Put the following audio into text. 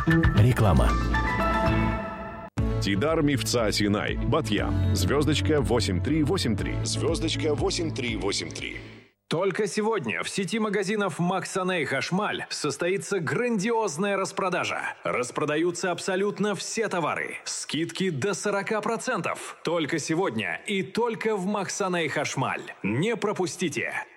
Реклама. Тидар Мифца Синай, Батьям, звездочка 8383, звездочка 8383. Только сегодня в сети магазинов Максаней Хашмаль состоится грандиозная распродажа. Распродаются абсолютно все товары. Скидки до 40%. Только сегодня и только в Максаней Хашмаль. Не пропустите.